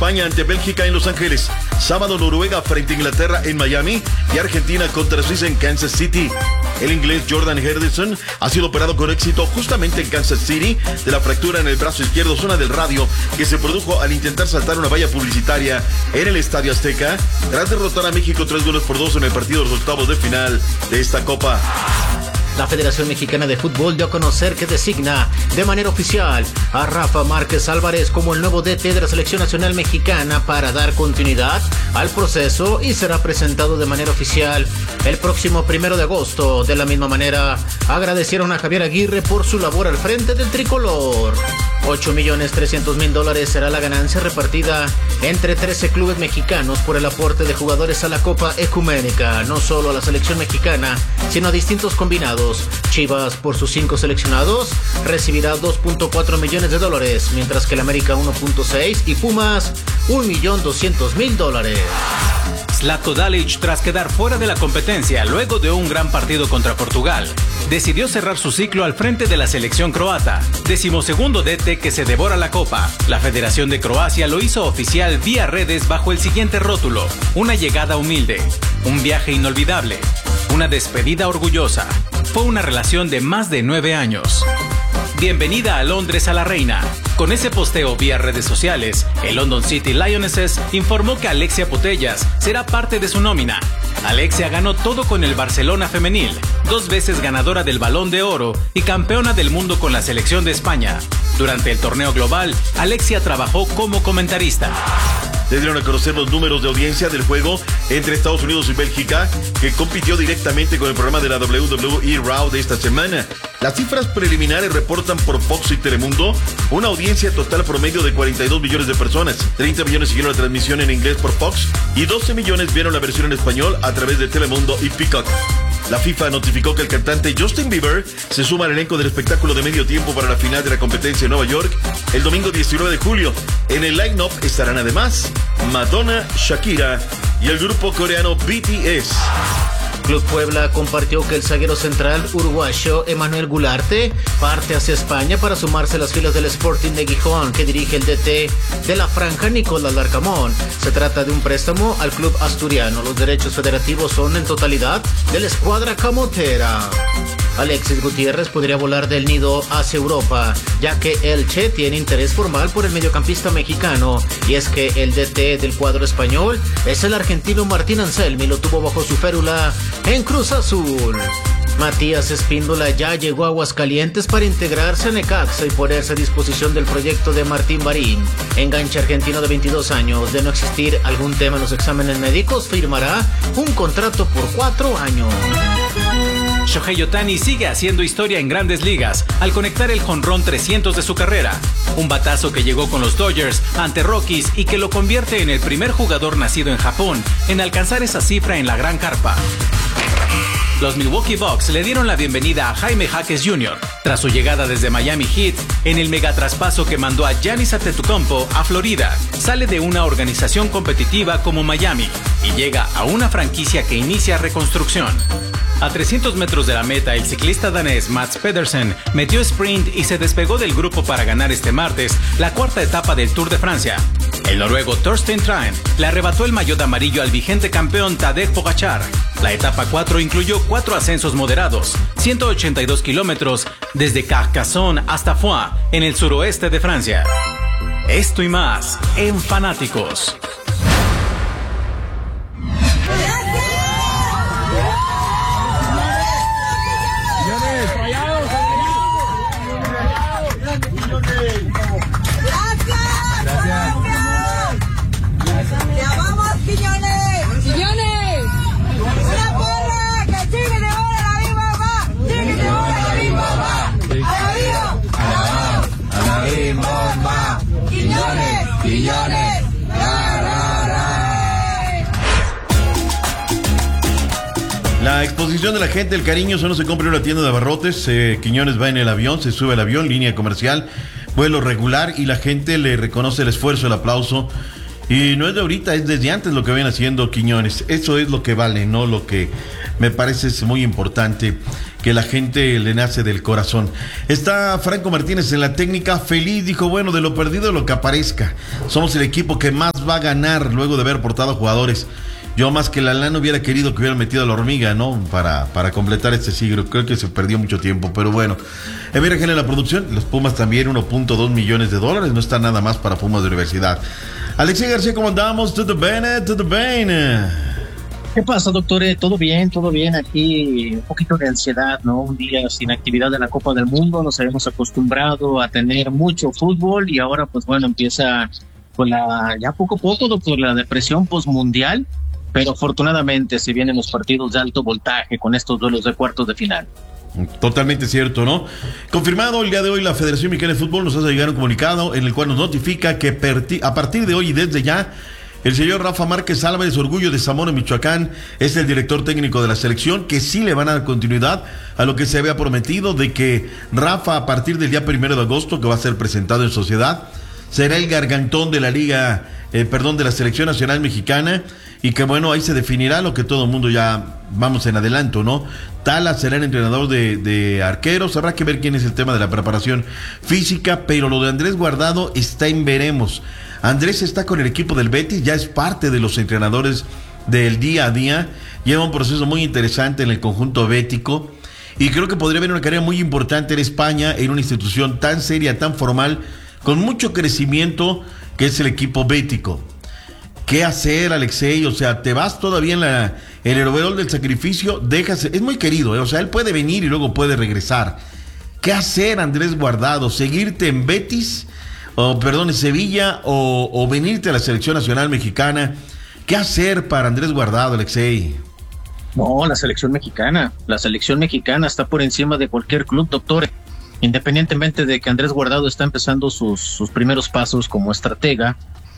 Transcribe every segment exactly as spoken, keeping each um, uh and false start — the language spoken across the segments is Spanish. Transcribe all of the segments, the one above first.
España ante Bélgica en Los Ángeles. Sábado Noruega frente a Inglaterra en Miami y Argentina contra Suiza en Kansas City. El inglés Jordan Henderson ha sido operado con éxito justamente en Kansas City de la fractura en el brazo izquierdo, zona del radio, que se produjo al intentar saltar una valla publicitaria en el Estadio Azteca, tras derrotar a México tres goles por dos en el partido de los octavos de final de esta Copa. La Federación Mexicana de Fútbol dio a conocer que designa de manera oficial a Rafa Márquez Álvarez como el nuevo D T de la Selección Nacional Mexicana para dar continuidad al proceso y será presentado de manera oficial el próximo primero de agosto. De la misma manera, agradecieron a Javier Aguirre por su labor al frente del tricolor. ocho millones trescientos mil dólares será la ganancia repartida entre trece clubes mexicanos por el aporte de jugadores a la Copa Ecuménica, no solo a la selección mexicana, sino a distintos combinados. Chivas, por sus cinco seleccionados, recibirá dos punto cuatro millones de dólares, mientras que el América uno punto seis y Pumas un millón doscientos mil dólares. Zlatko Dalic, tras quedar fuera de la competencia luego de un gran partido contra Portugal, decidió cerrar su ciclo al frente de la selección croata, decimosegundo D T que se devora la Copa. La Federación de Croacia lo hizo oficial vía redes bajo el siguiente rótulo: una llegada humilde, un viaje inolvidable, una despedida orgullosa. Fue una relación de más de nueve años. Bienvenida a Londres a la reina. Con ese posteo vía redes sociales, el London City Lionesses informó que Alexia Putellas será parte de su nómina. Alexia ganó todo con el Barcelona femenil, dos veces ganadora del Balón de Oro y campeona del mundo con la selección de España. Durante el torneo global, Alexia trabajó como comentarista. Se dieron a conocer los números de audiencia del juego entre Estados Unidos y Bélgica, que compitió directamente con el programa de la W W E Raw de esta semana. Las cifras preliminares reportan por Fox y Telemundo una audiencia total promedio de cuarenta y dos millones de personas. treinta millones siguieron la transmisión en inglés por Fox y doce millones vieron la versión en español a través de Telemundo y Peacock. La FIFA notificó que el cantante Justin Bieber se suma al elenco del espectáculo de medio tiempo para la final de la competencia en Nueva York el domingo diecinueve de julio. En el line-up estarán además Madonna, Shakira y el grupo coreano B T S. Club Puebla compartió que el zaguero central uruguayo Emanuel Gularte parte hacia España para sumarse a las filas del Sporting de Gijón, que dirige el D T de la franja Nicolás Larcamón. Se trata de un préstamo al club asturiano. Los derechos federativos son en totalidad de la escuadra camotera. Alexis Gutiérrez podría volar del nido hacia Europa, ya que Elche tiene interés formal por el mediocampista mexicano, y es que el D T del cuadro español es el argentino Martín Anselmi, lo tuvo bajo su férula en Cruz Azul. Matías Espíndola ya llegó a Aguascalientes para integrarse a Necaxa y ponerse a disposición del proyecto de Martín Barín. Enganche argentino de veintidós años, de no existir algún tema en los exámenes médicos, firmará un contrato por cuatro años. Shohei Ohtani sigue haciendo historia en Grandes Ligas al conectar el jonrón trescientos de su carrera, un batazo que llegó con los Dodgers ante Rockies y que lo convierte en el primer jugador nacido en Japón en alcanzar esa cifra en la Gran Carpa. Los Milwaukee Bucks le dieron la bienvenida a Jaime Jaquez junior tras su llegada desde Miami Heat en el megatraspaso que mandó a Giannis Antetokounmpo a Florida. Sale de una organización competitiva como Miami y llega a una franquicia que inicia reconstrucción. A trescientos metros de la meta, el ciclista danés Mats Pedersen metió sprint y se despegó del grupo para ganar este martes la cuarta etapa del Tour de Francia. El noruego Thorstein Tran le arrebató el maillot amarillo al vigente campeón Tadej Pogačar. La etapa cuatro incluyó cuatro ascensos moderados, ciento ochenta y dos kilómetros desde Carcassonne hasta Foix, en el suroeste de Francia. Esto y más en Fanáticos. La exposición de la gente, el cariño, solo se compra en una tienda de abarrotes. eh, Quiñones va en el avión, se sube al avión, línea comercial, vuelo regular, y la gente le reconoce el esfuerzo, el aplauso Y no es de ahorita, es desde antes lo que ven haciendo Quiñones. Eso es lo que vale, no lo que me parece es muy importante, que la gente le nace del corazón. Está Franco Martínez en la técnica, feliz, dijo, bueno, de lo perdido lo que aparezca. Somos el equipo que más va a ganar luego de haber aportado jugadores. Yo más que la lana hubiera querido que hubieran metido a la hormiga, ¿no? Para, para completar este siglo. Creo que se perdió mucho tiempo, pero bueno. Emir Ángel en la producción, los Pumas también, uno punto dos millones de dólares, no está nada más para Pumas de universidad. Alexei García, ¿cómo andamos? ¿Todo bien? ¿Todo bien? ¿Qué pasa, doctor? ¿Todo bien? ¿Todo bien? Aquí un poquito de ansiedad, ¿no? Un día sin actividad en la Copa del Mundo, nos habíamos acostumbrado a tener mucho fútbol y ahora, pues bueno, empieza con la, ya poco a poco, doctor, la depresión postmundial, pero afortunadamente se vienen los partidos de alto voltaje con estos duelos de cuartos de final. Totalmente cierto, ¿no? Confirmado el día de hoy, la Federación Mexicana de Fútbol nos hace llegar un comunicado en el cual nos notifica que a partir de hoy y desde ya, el señor Rafa Márquez Álvarez, orgullo de Zamora, Michoacán, es el director técnico de la selección, que sí le van a dar continuidad a lo que se había prometido de que Rafa, a partir del día primero de agosto, que va a ser presentado en sociedad, será el gargantón de la liga, eh, perdón, de la Selección Nacional Mexicana, y que bueno, ahí se definirá lo que todo el mundo ya vamos en adelanto, ¿no? Tala será el entrenador de, de arqueros, habrá que ver quién es el tema de la preparación física, pero lo de Andrés Guardado está en veremos. Andrés está con el equipo del Betis, ya es parte de los entrenadores del día a día, lleva un proceso muy interesante en el conjunto bético, y creo que podría haber una carrera muy importante en España, en una institución tan seria, tan formal, con mucho crecimiento, que es el equipo bético. ¿Qué hacer, Alexei? O sea, te vas todavía en, la, en el overall del sacrificio, dejas, es muy querido, ¿eh? O sea, él puede venir y luego puede regresar. ¿Qué hacer, Andrés Guardado? ¿Seguirte en Betis, o perdón, en Sevilla, o, o venirte a la Selección Nacional Mexicana? ¿Qué hacer para Andrés Guardado, Alexei? No, la selección mexicana, la selección mexicana está por encima de cualquier club, doctor. Independientemente de que Andrés Guardado está empezando sus, sus primeros pasos como estratega,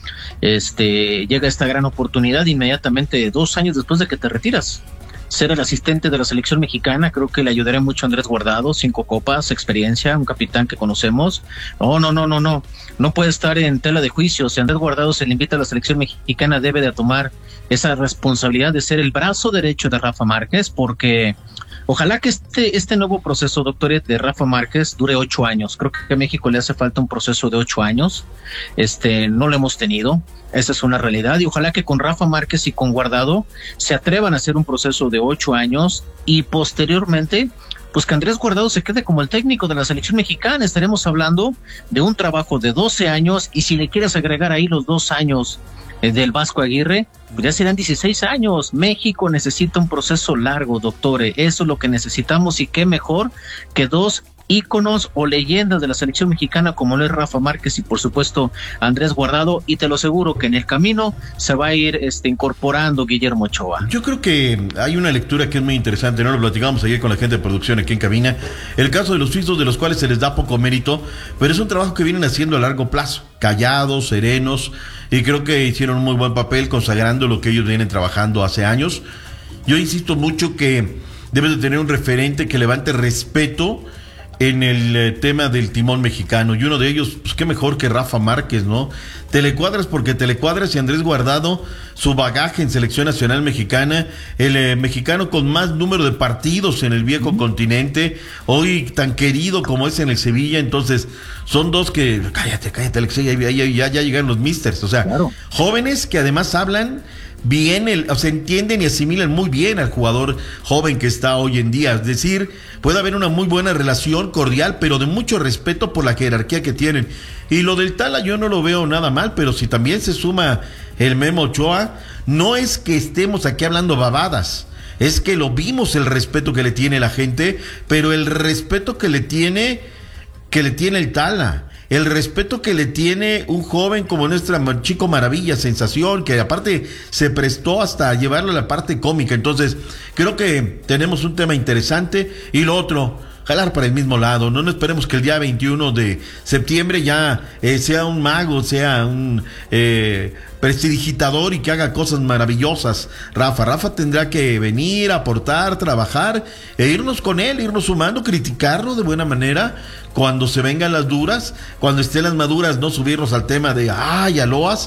este, llega esta gran oportunidad inmediatamente dos años después de que te retiras. Ser el asistente de la selección mexicana, creo que le ayudará mucho a Andrés Guardado, cinco copas, experiencia, un capitán que conocemos. No, no, no, no, no, no puede estar en tela de juicio. Si Andrés Guardado se le invita a la selección mexicana, debe de tomar esa responsabilidad de ser el brazo derecho de Rafa Márquez, porque ojalá que este, este nuevo proceso, doctor, de Rafa Márquez dure ocho años. Creo que a México le hace falta un proceso de ocho años. Este, no lo hemos tenido. Esa es una realidad. Y ojalá que con Rafa Márquez y con Guardado se atrevan a hacer un proceso de ocho años y posteriormente, pues que Andrés Guardado se quede como el técnico de la selección mexicana. Estaremos hablando de un trabajo de doce años, y si le quieres agregar ahí los dos años del Vasco Aguirre, pues ya serán dieciséis años. México necesita un proceso largo, doctores. Eso es lo que necesitamos, y qué mejor que dos íconos o leyendas de la selección mexicana como lo es Rafa Márquez y por supuesto Andrés Guardado, y te lo aseguro que en el camino se va a ir este, incorporando Guillermo Ochoa. Yo creo que hay una lectura que es muy interesante, no lo platicamos ayer con la gente de producción aquí en cabina, el caso de los suizos, de los cuales se les da poco mérito, pero es un trabajo que vienen haciendo a largo plazo, callados, serenos, y creo que hicieron un muy buen papel consagrando lo que ellos vienen trabajando hace años. Yo insisto mucho que debes de tener un referente que levante respeto en el eh, tema del timón mexicano, y uno de ellos, pues qué mejor que Rafa Márquez, ¿no? Telecuadras porque telecuadras, y Andrés Guardado, su bagaje en selección nacional mexicana, el eh, mexicano con más número de partidos en el viejo uh-huh. continente, hoy tan querido como es en el Sevilla. Entonces son dos que, cállate, cállate, Alexei, ya, ya, ya, ya llegaron los misters, o sea, claro. Jóvenes que además hablan bien, el, o sea, entienden y asimilan muy bien al jugador joven que está hoy en día. Es decir, puede haber una muy buena relación cordial, pero de mucho respeto por la jerarquía que tienen. Y lo del Tala yo no lo veo nada mal, pero si también se suma el Memo Ochoa, no es que estemos aquí hablando babadas, es que lo vimos, el respeto que le tiene la gente, pero el respeto que le tiene, que le tiene el Tala, el respeto que le tiene un joven como nuestra Chico Maravilla, sensación, que aparte se prestó hasta a llevarlo a la parte cómica. Entonces, creo que tenemos un tema interesante. Y lo otro, jalar para el mismo lado, no, no esperemos que el día veintiuno de septiembre ya eh, sea un mago, sea un eh, prestidigitador y que haga cosas maravillosas. Rafa, Rafa tendrá que venir, aportar, trabajar e irnos con él, irnos sumando, criticarlo de buena manera cuando se vengan las duras, cuando estén las maduras, no subirnos al tema de ay, aloas,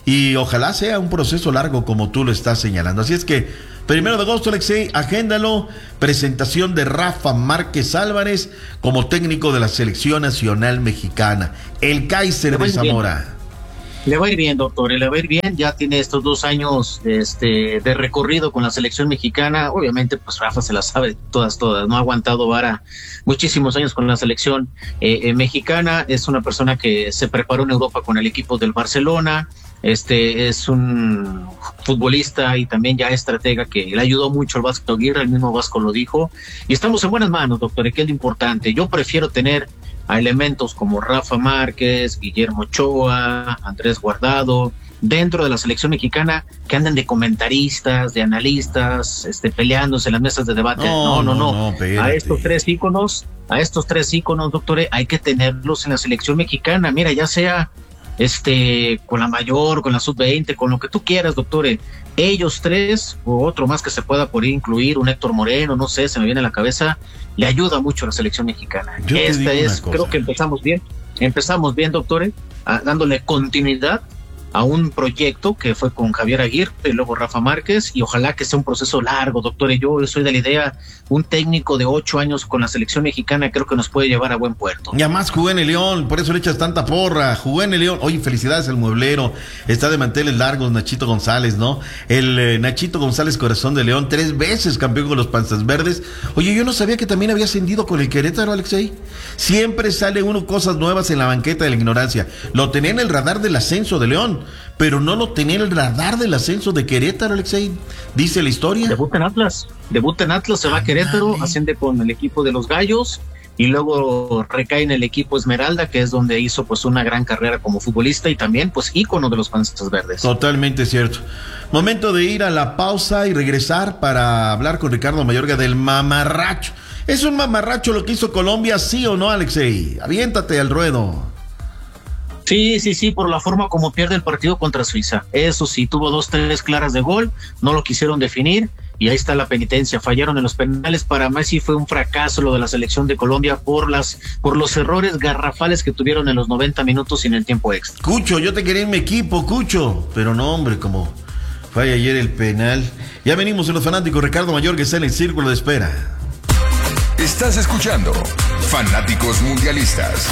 y ojalá sea un proceso largo como tú lo estás señalando. Así es que, primero de agosto, Alexei, agéndalo, presentación de Rafa Márquez Álvarez como técnico de la Selección Nacional Mexicana, el Kaiser de Zamora. Le va a ir bien, doctor, le va a ir bien, ya tiene estos dos años este, de recorrido con la selección mexicana, obviamente pues Rafa se las sabe todas, todas, no ha aguantado vara muchísimos años con la selección eh, eh, mexicana, es una persona que se preparó en Europa con el equipo del Barcelona, este es un futbolista y también ya estratega que le ayudó mucho al Vasco Aguirre, el mismo Vasco lo dijo, y estamos en buenas manos, doctor, que es lo importante. Yo prefiero tener a elementos como Rafa Márquez, Guillermo Ochoa, Andrés Guardado, dentro de la selección mexicana, que anden de comentaristas, de analistas, este, peleándose en las mesas de debate. No, no, no. no. no a estos tres íconos, a estos tres íconos, doctores, hay que tenerlos en la selección mexicana. Mira, ya sea este con la mayor, con la sub veinte, con lo que tú quieras, doctores. Ellos tres, o otro más que se pueda por ahí incluir, un Héctor Moreno, no sé, se me viene a la cabeza, le ayuda mucho a la selección mexicana. Yo Esta es, creo que empezamos bien, empezamos bien, doctores, a, dándole continuidad a un proyecto que fue con Javier Aguirre y luego Rafa Márquez, y ojalá que sea un proceso largo, doctores. Yo soy de la idea, un técnico de ocho años con la selección mexicana creo que nos puede llevar a buen puerto. Y además jugué en el León, por eso le echas tanta porra, jugué en el León. Oye, felicidades al mueblero, está de manteles largos Nachito González, ¿no? El eh, Nachito González Corazón de León, tres veces campeón con los Panzas Verdes. Oye, yo no sabía que también había ascendido con el Querétaro, Alexei. Siempre sale uno cosas nuevas en la banqueta de la ignorancia. Lo tenía en el radar del ascenso de León, pero no lo tenía en el radar del ascenso de Querétaro, Alexei. Dice la historia. Debuta en Atlas. Debuta en Atlas, se va a Querétaro, asciende con el equipo de los Gallos y luego recae en el equipo Esmeralda, que es donde hizo pues una gran carrera como futbolista y también pues ícono de los Panzas Verdes. Totalmente cierto. Momento de ir a la pausa y regresar para hablar con Ricardo Mayorga del mamarracho. ¿Es un mamarracho lo que hizo Colombia, sí o no, Alexei? Aviéntate al ruedo. Sí, sí, sí, por la forma como pierde el partido contra Suiza. Eso sí, tuvo dos, tres claras de gol, no lo quisieron definir y ahí está la penitencia. Fallaron en los penales. Para Messi fue un fracaso lo de la selección de Colombia por las por los errores garrafales que tuvieron en los noventa minutos y en el tiempo extra. Cucho, yo te quería en mi equipo, Cucho, pero no, hombre, como falla ayer el penal. Ya venimos en Los Fanáticos. Ricardo Mayor, que está en el círculo de espera. Estás escuchando Fanáticos Mundialistas.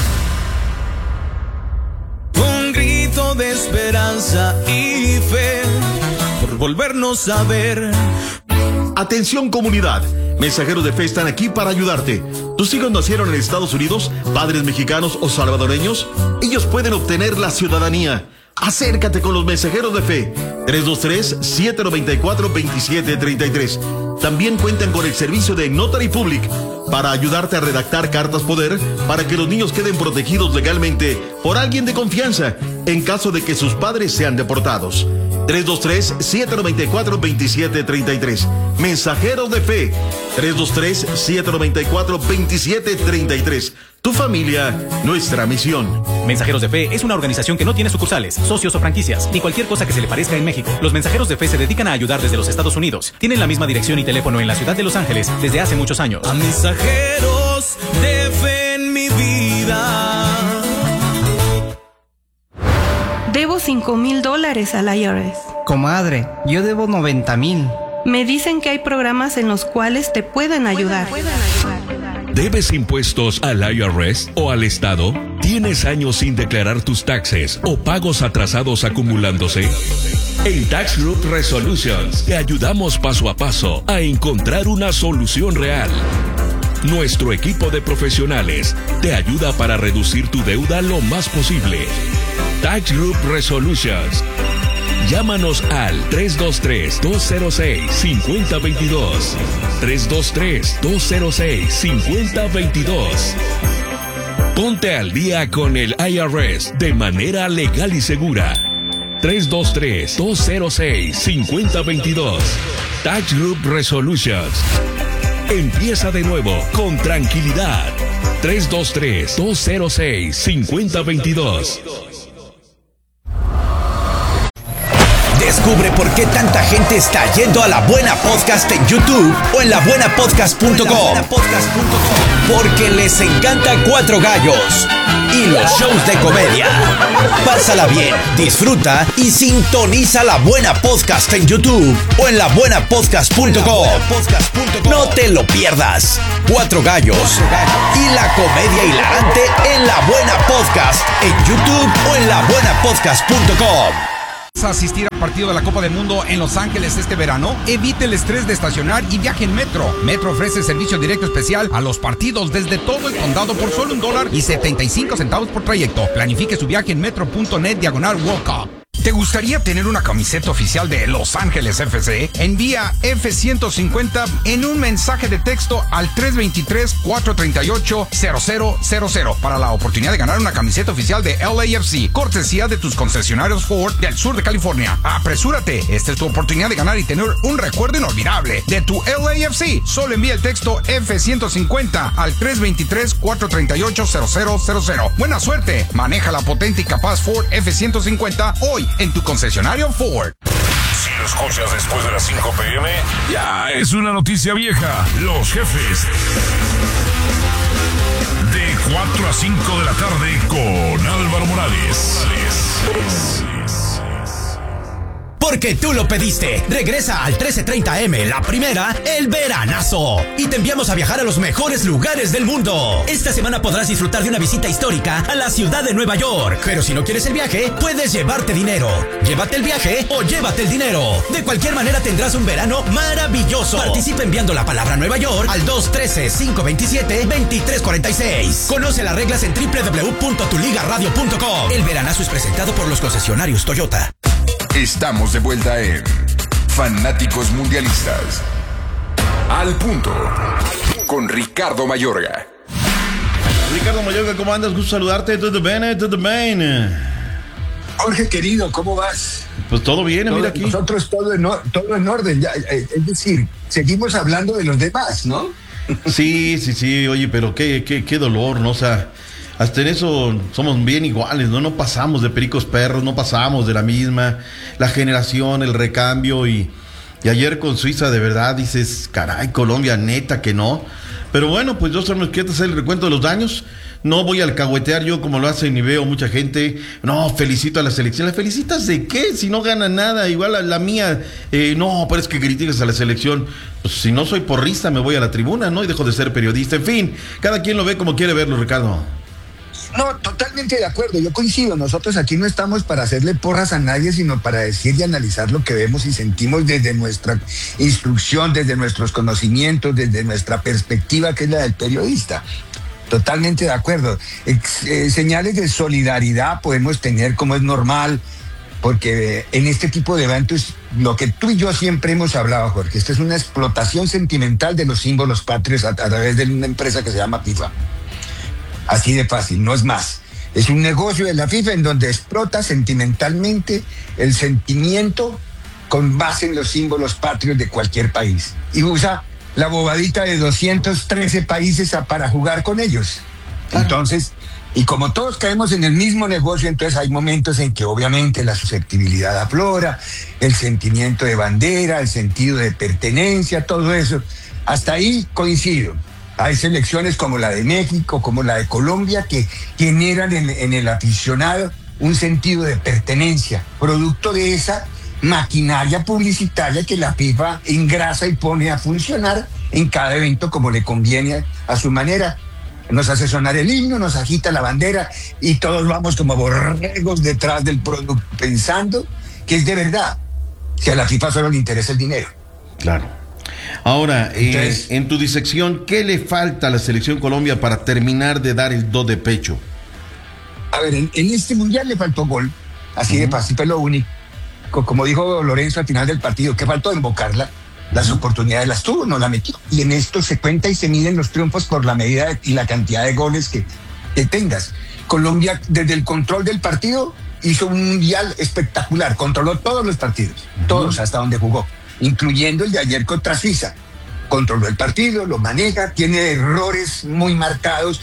Un grito de esperanza y fe por volvernos a ver. Atención, comunidad, mensajeros de fe están aquí para ayudarte. ¿Tus hijos nacieron en Estados Unidos, padres mexicanos o salvadoreños? Ellos pueden obtener la ciudadanía. Acércate con los mensajeros de fe. tres dos tres, siete nueve cuatro, dos siete tres tres. También cuentan con el servicio de Notary Public para ayudarte a redactar cartas poder para que los niños queden protegidos legalmente por alguien de confianza en caso de que sus padres sean deportados. tres dos tres, siete nueve cuatro, dos siete tres tres. Mensajeros de fe. tres dos tres, siete nueve cuatro, dos siete tres tres. Tu familia, nuestra misión. Mensajeros de Fe es una organización que no tiene sucursales, socios o franquicias, ni cualquier cosa que se le parezca en México. Los Mensajeros de Fe se dedican a ayudar desde los Estados Unidos. Tienen la misma dirección y teléfono en la ciudad de Los Ángeles desde hace muchos años. A mensajeros de fe en mi vida. Debo cinco mil dólares al I R S. Comadre, yo debo noventa mil. Me dicen que hay programas en los cuales te pueden ayudar. Pueden, pueden ayudar. ¿Debes impuestos al I R S o al Estado? ¿Tienes años sin declarar tus taxes o pagos atrasados acumulándose? En Tax Group Resolutions te ayudamos paso a paso a encontrar una solución real. Nuestro equipo de profesionales te ayuda para reducir tu deuda lo más posible. Tax Group Resolutions. Llámanos al tres dos tres, dos cero seis, cinco cero dos dos. tres dos tres, dos cero seis, cinco cero dos dos. Ponte al día con el I R S de manera legal y segura. tres dos tres, dos cero seis, cinco cero dos dos. Tax Group Resolutions. Empieza de nuevo con tranquilidad. tres dos tres, dos cero seis, cinco cero dos dos. Descubre por qué tanta gente está yendo a La Buena Podcast en YouTube o en la buena podcast punto com. Porque les encanta Cuatro Gallos y los shows de comedia. Pásala bien, disfruta y sintoniza La Buena Podcast en YouTube o en la buena podcast punto com. No te lo pierdas. Cuatro Gallos y la comedia hilarante en La Buena Podcast en YouTube o en la buena podcast punto com. Asistir al partido de la Copa del Mundo en Los Ángeles este verano, evite el estrés de estacionar y viaje en Metro. Metro ofrece servicio directo especial a los partidos desde todo el condado por solo un dólar y setenta y cinco centavos por trayecto. Planifique su viaje en metro punto net diagonal World Cup. ¿Te gustaría tener una camiseta oficial de Los Ángeles F C? Envía F ciento cincuenta en un mensaje de texto al tres dos tres, cuatro tres ocho, cero cero cero cero para la oportunidad de ganar una camiseta oficial de L A F C, cortesía de tus concesionarios Ford del sur de California. Apresúrate, esta es tu oportunidad de ganar y tener un recuerdo inolvidable de tu L A F C. Solo envía el texto F ciento cincuenta al tres dos tres, cuatro tres ocho, cero cero cero cero. Buena suerte, maneja la potente y capaz Ford F ciento cincuenta hoy en tu concesionario Ford. Si lo escuchas después de las cinco pe eme, ya es una noticia vieja. Los Jefes. De cuatro a cinco de la tarde con Álvaro Morales. Porque tú lo pediste. Regresa al trece treinta eme, la primera, el veranazo. Y te enviamos a viajar a los mejores lugares del mundo. Esta semana podrás disfrutar de una visita histórica a la ciudad de Nueva York. Pero si no quieres el viaje, puedes llevarte dinero. Llévate el viaje o llévate el dinero. De cualquier manera tendrás un verano maravilloso. Participa enviando la palabra Nueva York al dos uno tres, cinco dos siete, dos tres cuatro seis. Conoce las reglas en doble u doble u doble u punto tu liga radio punto com. El veranazo es presentado por los concesionarios Toyota. Estamos de vuelta en Fanáticos Mundialistas. Al punto. Con Ricardo Mayorga. Ricardo Mayorga, ¿cómo andas? Gusto saludarte. ¿Todo bien? ¿Todo bien? Jorge, querido, ¿cómo vas? Pues todo bien, todo, mira aquí. Nosotros todo en, todo en orden. Ya, es decir, seguimos hablando de los demás, ¿no? Sí, sí, sí. Oye, pero qué, qué, qué dolor, ¿no? O sea, hasta en eso somos bien iguales, ¿no? No pasamos de pericos perros, no pasamos de la misma. La generación, el recambio y, y ayer con Suiza, de verdad, dices, caray, Colombia, neta que no. Pero bueno, pues yo solo me quiero hacer el recuento de los daños. No voy a alcahuetear yo como lo hacen y veo mucha gente. No, felicito a la selección. ¿La felicitas de qué? Si no gana nada. Igual a la mía, eh, no, pero es que criticas a la selección. Pues si no soy porrista, me voy a la tribuna, ¿no? Y dejo de ser periodista. En fin, cada quien lo ve como quiere verlo, Ricardo. No, totalmente de acuerdo, yo coincido, nosotros aquí no estamos para hacerle porras a nadie, sino para decir y analizar lo que vemos y sentimos desde nuestra instrucción, desde nuestros conocimientos, desde nuestra perspectiva, que es la del periodista. Totalmente de acuerdo. Eh, eh, señales de solidaridad podemos tener, como es normal, porque en este tipo de eventos, lo que tú y yo siempre hemos hablado, Jorge, esto es una explotación sentimental de los símbolos patrios a, a través de una empresa que se llama FIFA. Así de fácil, no es más. Es un negocio de la FIFA en donde explota sentimentalmente el sentimiento con base en los símbolos patrios de cualquier país. Y usa la bobadita de doscientos trece países a, para jugar con ellos. Entonces, y como todos caemos en el mismo negocio, entonces hay momentos en que obviamente la susceptibilidad aflora, el sentimiento de bandera, el sentido de pertenencia, todo eso. Hasta ahí coincido. Hay selecciones como la de México, como la de Colombia, que generan en, en el aficionado un sentido de pertenencia, producto de esa maquinaria publicitaria que la FIFA engrasa y pone a funcionar en cada evento como le conviene a su manera. Nos hace sonar el himno, nos agita la bandera y todos vamos como borregos detrás del producto, pensando que es de verdad, que a la FIFA solo le interesa el dinero. Claro. Ahora, Entonces, eh, en tu disección, ¿qué le falta a la selección Colombia para terminar de dar el do de pecho? A ver, en, en este mundial le faltó gol, así uh-huh. de fácil, pero lo único. Como dijo Lorenzo al final del partido, ¿qué faltó? Invocarla. Las uh-huh. oportunidades las tuvo, no la metió. Y en esto se cuenta y se miden los triunfos por la medida de, y la cantidad de goles que, que tengas. Colombia, desde el control del partido, hizo un mundial espectacular, controló todos los partidos, uh-huh. todos hasta donde jugó, incluyendo el de ayer contra Suiza. Controló el partido, lo maneja, tiene errores muy marcados,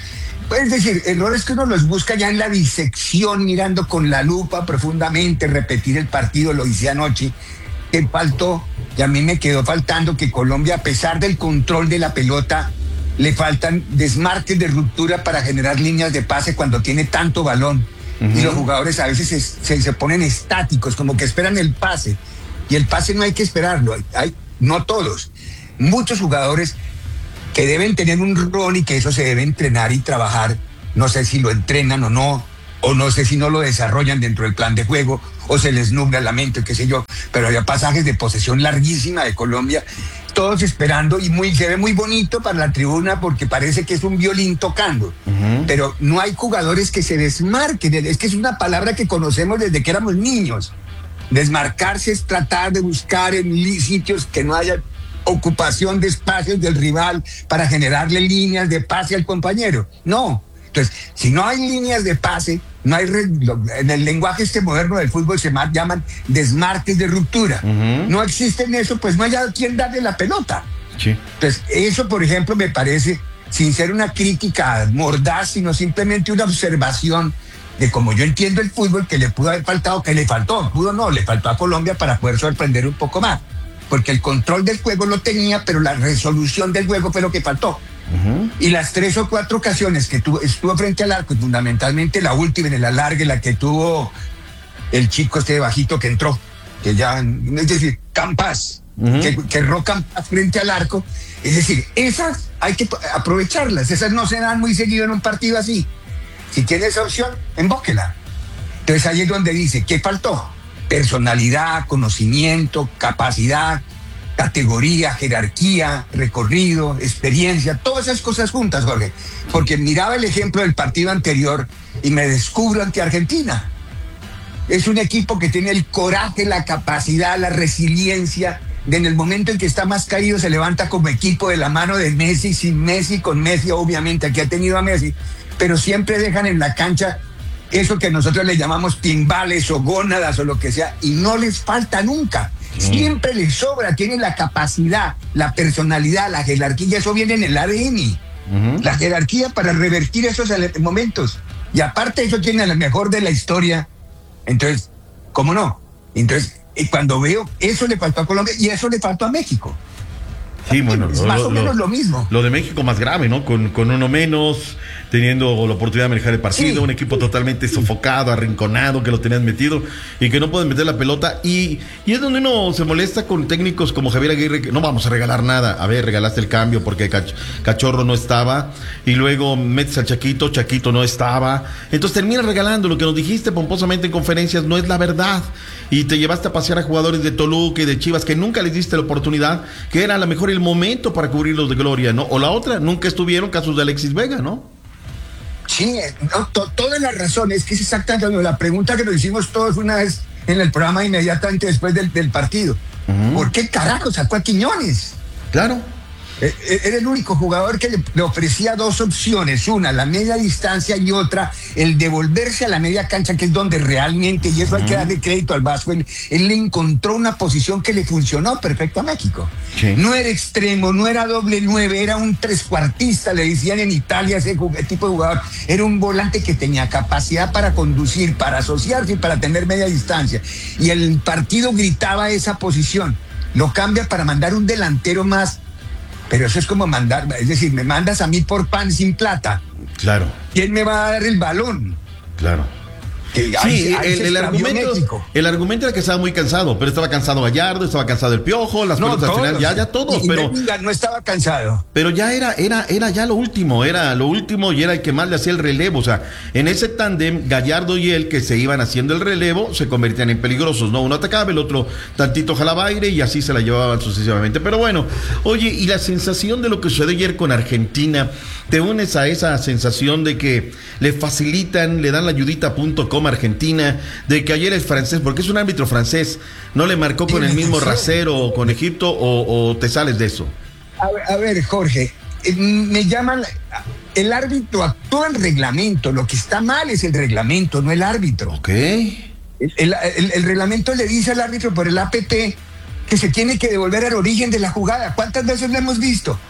Es decir, errores que uno los busca ya en la disección, mirando con la lupa profundamente, repetir el partido, lo hice anoche, que faltó, y a mí me quedó faltando que Colombia, a pesar del control de la pelota, le faltan desmarques de ruptura para generar líneas de pase cuando tiene tanto balón. Uh-huh. Y los jugadores a veces se, se, se ponen estáticos, como que esperan el pase. Y el pase no hay que esperarlo, hay, hay, no todos. Muchos jugadores que deben tener un rol y que eso se debe entrenar y trabajar. No sé si lo entrenan o no, o no sé si no lo desarrollan dentro del plan de juego, o se les nubla la mente, qué sé yo. Pero había pasajes de posesión larguísima de Colombia, todos esperando, y muy, se ve muy bonito para la tribuna porque parece que es un violín tocando. Uh-huh. Pero no hay jugadores que se desmarquen. Es que es una palabra que conocemos desde que éramos niños. Desmarcarse es tratar de buscar en sitios que no haya ocupación de espacios del rival para generarle líneas de pase al compañero. No. Entonces, si no hay líneas de pase, no hay re, en el lenguaje este moderno del fútbol se llaman desmarques de ruptura. Uh-huh. No existen eso, pues no hay a quien darle la pelota. Sí. Entonces, eso, por ejemplo, me parece, sin ser una crítica mordaz, sino simplemente una observación de cómo yo entiendo el fútbol, que le pudo haber faltado, que le faltó, pudo no, le faltó a Colombia para poder sorprender un poco más. Porque el control del juego lo tenía, pero la resolución del juego fue lo que faltó. Uh-huh. Y las tres o cuatro ocasiones que tuvo, estuvo frente al arco, fundamentalmente la última en el alargue, la que tuvo el chico este bajito que entró, que ya, es decir, Campas, uh-huh. que, que erró Campas frente al arco. Es decir, esas hay que aprovecharlas, esas no se dan muy seguido en un partido así. Si tiene esa opción, embóquela. Entonces ahí es donde dice, ¿qué faltó? Personalidad, conocimiento, capacidad, categoría, jerarquía, recorrido, experiencia, todas esas cosas juntas, Jorge. Porque miraba el ejemplo del partido anterior y me descubro ante Argentina. Es un equipo que tiene el coraje, la capacidad, la resiliencia, de en el momento en que está más caído se levanta como equipo de la mano de Messi, sin Messi, con Messi, obviamente, aquí ha tenido a Messi, pero siempre dejan en la cancha eso que nosotros le llamamos timbales o gónadas o lo que sea, y no les falta nunca. Siempre les sobra, tienen la capacidad, la personalidad, la jerarquía, eso viene en el A D N. Uh-huh. La jerarquía para revertir esos momentos. Y aparte eso tiene lo mejor de la historia. Entonces, ¿cómo no? Entonces, cuando veo, eso le faltó a Colombia y eso le faltó a México. Sí, bueno, es lo, más lo, o menos lo, lo mismo. Lo de México más grave, ¿no? Con, con uno menos, teniendo la oportunidad de manejar el partido, sí. Un equipo totalmente sofocado, arrinconado, que lo tenían metido y que no pueden meter la pelota. Y, y es donde uno se molesta con técnicos como Javier Aguirre, que no vamos a regalar nada. A ver, regalaste el cambio porque Cach- Cachorro no estaba, y luego metes al Chaquito, Chaquito no estaba. Entonces terminas regalando lo que nos dijiste pomposamente en conferencias, no es la verdad. Y te llevaste a pasear a jugadores de Toluca y de Chivas que nunca les diste la oportunidad, que era a lo mejor el momento para cubrirlos de gloria, ¿no? O la otra, nunca estuvieron, casos de Alexis Vega, ¿no? Sí, no, to, toda la razón, es que es exactamente la pregunta que nos hicimos todos una vez en el programa inmediatamente después del, del partido. Uh-huh. ¿Por qué carajo sacó a Quiñones? Claro. Era el único jugador que le, le ofrecía dos opciones, una, la media distancia, y otra, el devolverse a la media cancha, que es donde realmente, y eso uh-huh. hay que darle crédito al Vasco, él, él le encontró una posición que le funcionó perfecto a México. Sí. No era extremo, no era doble nueve, era un trescuartista, le decían en Italia ese tipo de jugador. Era un volante que tenía capacidad para conducir, para asociarse y para tener media distancia. Y el partido gritaba esa posición. Lo cambia para mandar un delantero más. Pero eso es como mandar, es decir, me mandas a mí por pan sin plata. Claro. ¿Quién me va a dar el balón? Claro. Que sí, ahí, ahí el, el, argumento, el argumento era que estaba muy cansado, pero estaba cansado Gallardo, estaba cansado el Piojo, las no, pelotas al final, ya, ya todos, y, pero. Y no estaba cansado. Pero ya era, era, era ya lo último, era lo último y era el que más le hacía el relevo. O sea, en ese tándem, Gallardo y él, que se iban haciendo el relevo, se convertían en peligrosos, ¿no? Uno atacaba, el otro tantito jalaba aire y así se la llevaban sucesivamente. Pero bueno, oye, y la sensación de lo que sucedió ayer con Argentina, te unes a esa sensación de que le facilitan, le dan la ayudita punto com a Argentina, de que ayer es francés, porque es un árbitro francés, no le marcó con el mismo rasero con Egipto, o, o te sales de eso. A ver, a ver, Jorge, me llaman, el árbitro actúa en reglamento, lo que está mal es el reglamento, no el árbitro. Ok. El, el, el, el reglamento le dice al árbitro por el A P T que se tiene que devolver al origen de la jugada. ¿Cuántas veces lo hemos visto?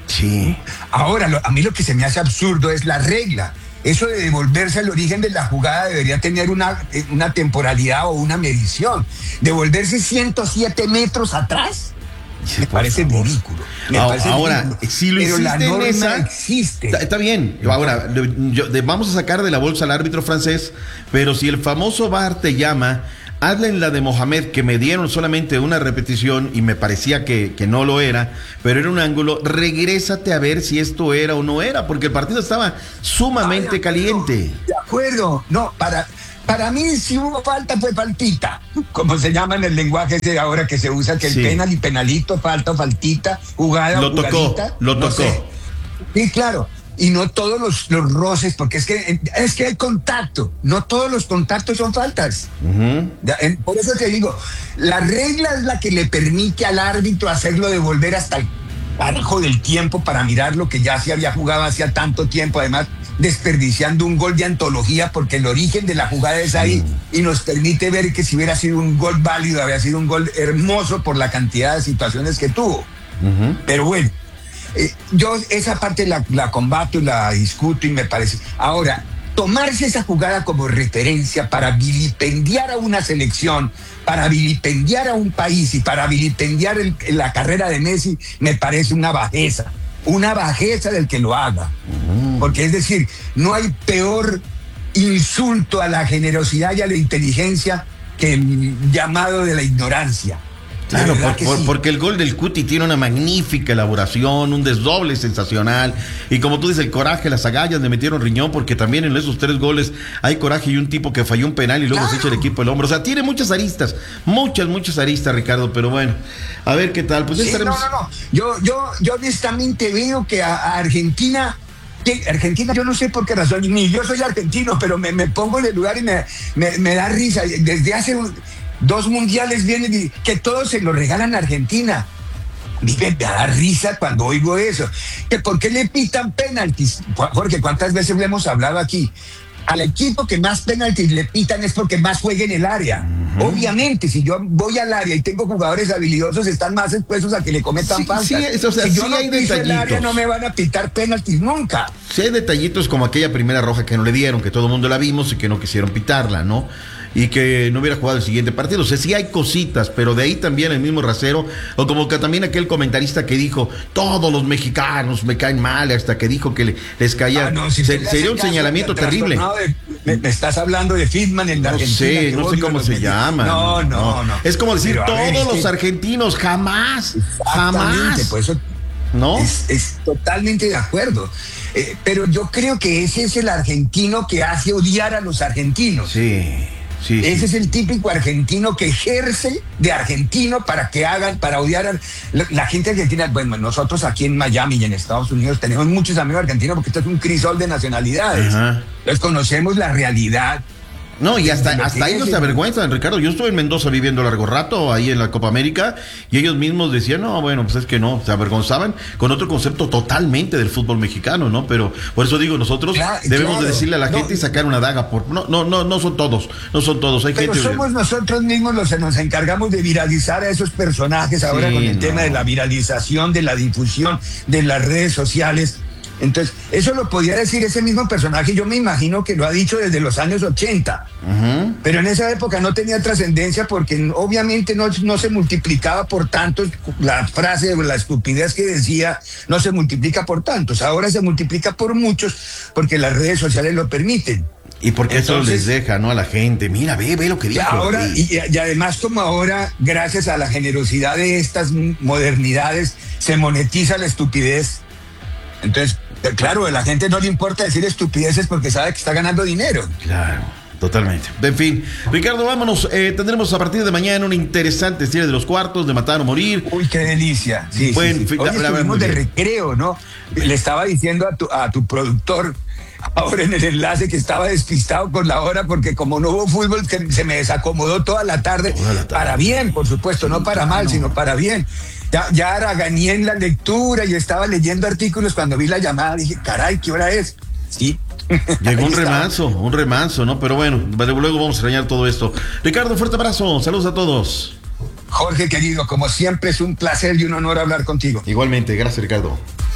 Sí. Ahora, lo, a mí lo que se me hace absurdo es la regla. Eso de devolverse al origen de la jugada debería tener una, una temporalidad o una medición. Devolverse ciento siete metros atrás. Me parece favor. ridículo. Me ahora, parece ahora ridículo. si lo Pero hiciste la norma en esa, existe. Está, está bien. Ahora, yo, de, vamos a sacar de la bolsa al árbitro francés, pero si el famoso V A R te llama, hazla en la de Mohamed, que me dieron solamente una repetición y me parecía que, que no lo era, pero era un ángulo, regrésate a ver si esto era o no era, porque el partido estaba sumamente ah, de caliente. De acuerdo, no, para... Para mí, si hubo falta, fue faltita, como se llama en el lenguaje ese ahora que se usa, que el sí. penal y penalito, falta o faltita, jugada lo tocó, jugadita. Lo no tocó, sé. Sí, claro, y no todos los, los roces, porque es que, es que hay contacto, no todos los contactos son faltas. Uh-huh. Por eso te digo, la regla es la que le permite al árbitro hacerlo devolver hasta el carajo del tiempo para mirar lo que ya se había jugado hacía tanto tiempo, además desperdiciando un gol de antología porque el origen de la jugada es ahí mm. y nos permite ver que si hubiera sido un gol válido, había sido un gol hermoso por la cantidad de situaciones que tuvo. Uh-huh. Pero bueno, eh, yo esa parte la, la combato y la discuto y me parece. Ahora, tomarse esa jugada como referencia para vilipendiar a una selección, para vilipendiar a un país y para vilipendiar el, la carrera de Messi, me parece una bajeza. Una bajeza del que lo haga. Porque es decir, no hay peor insulto a la generosidad y a la inteligencia que el llamado de la ignorancia. Claro, por, por, sí. porque el gol del Cuti tiene una magnífica elaboración, un desdoble sensacional, y como tú dices, el coraje, las agallas le metieron riñón, porque también en esos tres goles hay coraje y un tipo que falló un penal y luego claro. se echa el equipo el hombro. O sea, tiene muchas aristas, muchas, muchas aristas, Ricardo, pero bueno, a ver qué tal. Pues sí, estaremos... No, no, no, yo, yo, yo honestamente veo que a, a Argentina... Argentina, yo no sé por qué razón, ni yo soy argentino, pero me, me pongo en el lugar y me, me, me da risa. Desde hace un, dos mundiales vienen y que todos se lo regalan a Argentina. A mí me da risa cuando oigo eso. Que ¿por qué le pitan penaltis? Jorge, ¿cuántas veces le hemos hablado aquí? Al equipo que más penaltis le pitan es porque más juega en el área. Uh-huh. Obviamente, si yo voy al área y tengo jugadores habilidosos, están más expuestos a que le cometan sí, faltas. Sí, o sea, si yo sí no hay piso el área, no me van a pitar penaltis nunca. Sí hay detallitos como aquella primera roja que no le dieron, que todo el mundo la vimos y que no quisieron pitarla, ¿no? Y que no hubiera jugado el siguiente partido. O sea, sí hay cositas, pero de ahí también el mismo rasero, o como que también aquel comentarista que dijo, todos los mexicanos me caen mal, hasta que dijo que le, les caía, ah, no, si se, sería un caso, señalamiento terrible. De, me, me estás hablando de Fitman en la no Argentina. Sé, no sé cómo se me... llama. No, no, no, no. Es como decir, todos ver, los argentinos, jamás, jamás. Por eso ¿no? Es, es totalmente de acuerdo. Eh, pero yo creo que ese es el argentino que hace odiar a los argentinos. Sí. Sí, Ese sí. es el típico argentino que ejerce de argentino para que hagan, para odiar a la, la gente argentina. Bueno, nosotros aquí en Miami y en Estados Unidos tenemos muchos amigos argentinos porque esto es un crisol de nacionalidades. Ajá. Entonces conocemos la realidad. No, y hasta, hasta ellos se avergüenzan, Ricardo. Yo estuve en Mendoza viviendo largo rato, ahí en la Copa América, y ellos mismos decían, no, bueno, pues es que no, se avergonzaban con otro concepto totalmente del fútbol mexicano, ¿no? Pero por eso digo, nosotros claro, debemos claro. de decirle a la gente no, y sacar una daga. Por, no, no, no, no son todos, no son todos. Hay pero gente somos de... nosotros mismos los que nos encargamos de viralizar a esos personajes ahora sí, con el no. tema de la viralización, de la difusión, de las redes sociales. Entonces, eso lo podía decir ese mismo personaje, yo me imagino que lo ha dicho desde los años ochenta, uh-huh. pero en esa época no tenía trascendencia porque obviamente no, no se multiplicaba por tantos, la frase o la estupidez que decía no se multiplica por tantos, ahora se multiplica por muchos porque las redes sociales lo permiten. Y porque Entonces, eso les deja, ¿no? A la gente, mira, ve, ve lo que dijo. Ahora, y, y además como ahora, gracias a la generosidad de estas modernidades, se monetiza la estupidez. Entonces, claro, a la gente no le importa decir estupideces porque sabe que está ganando dinero. Claro, totalmente. En fin, Ricardo, vámonos. Eh, tendremos a partir de mañana una interesante serie de los cuartos de Matar o Morir. Uy, qué delicia. Sí, Buen, sí, sí. Hoy la, estuvimos la, de recreo, ¿no? Le estaba diciendo a tu, a tu productor ahora en el enlace que estaba despistado con la hora porque como no hubo fútbol que se me desacomodó toda la tarde. Toda la tarde. Para bien, por supuesto, no para mal, sino para bien. Ya, ya haraganeé en la lectura y estaba leyendo artículos cuando vi la llamada. Dije, caray, ¿qué hora es? Sí. Llegó un remanso, un remanso, ¿no? Pero bueno, luego vamos a extrañar todo esto. Ricardo, fuerte abrazo. Saludos a todos. Jorge, querido, como siempre es un placer y un honor hablar contigo. Igualmente, gracias, Ricardo.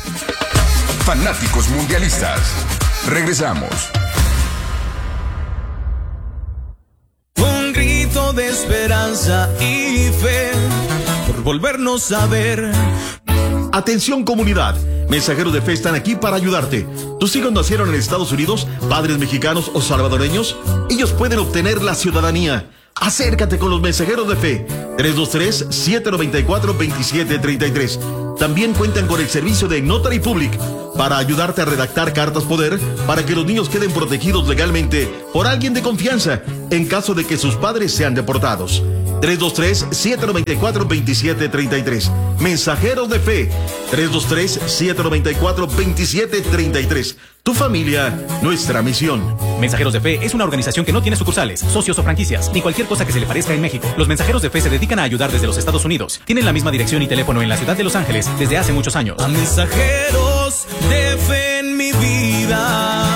Fanáticos mundialistas. Regresamos. Un grito de esperanza y fe por volvernos a ver. Atención comunidad, mensajeros de fe están aquí para ayudarte. ¿Tus hijos nacieron en Estados Unidos, padres mexicanos o salvadoreños? Ellos pueden obtener la ciudadanía. Acércate con los mensajeros de fe. tres dos tres, siete nueve cuatro, dos siete tres tres. También cuentan con el servicio de Notary Public para ayudarte a redactar cartas poder para que los niños queden protegidos legalmente por alguien de confianza en caso de que sus padres sean deportados. tres dos tres, siete nueve cuatro, dos siete tres tres. Mensajeros de fe. tres dos tres, siete nueve cuatro, dos siete tres tres. Tu familia, nuestra misión. Mensajeros de Fe es una organización que no tiene sucursales, socios o franquicias, ni cualquier cosa que se le parezca en México. Los Mensajeros de Fe se dedican a ayudar desde los Estados Unidos. Tienen la misma dirección y teléfono en la ciudad de Los Ángeles desde hace muchos años. A mensajeros de fe en mi vida.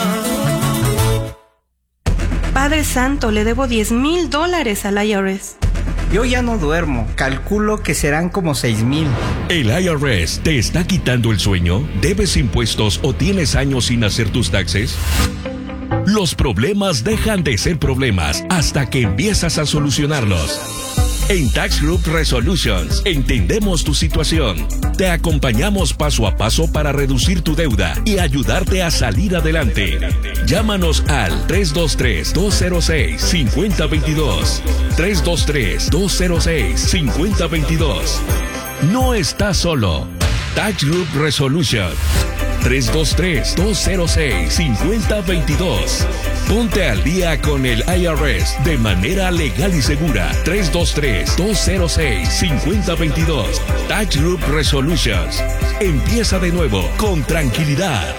Padre Santo, le debo diez mil dólares al I R S. Yo ya no duermo, calculo que serán como seis mil. ¿El I R S te está quitando el sueño? ¿Debes impuestos o tienes años sin hacer tus taxes? Los problemas dejan de ser problemas hasta que empiezas a solucionarlos. En Tax Group Resolutions entendemos tu situación. Te acompañamos paso a paso para reducir tu deuda y ayudarte a salir adelante. Llámanos al tres dos tres, dos cero seis, cinco cero dos dos. tres dos tres, dos cero seis, cinco cero dos dos. No estás solo. Tax Group Resolution. tres dos tres, dos cero seis, cinco cero dos dos. Ponte al día con el I R S de manera legal y segura. tres dos tres, dos cero seis, cinco cero dos dos. Tax Group Resolutions. Empieza de nuevo con tranquilidad.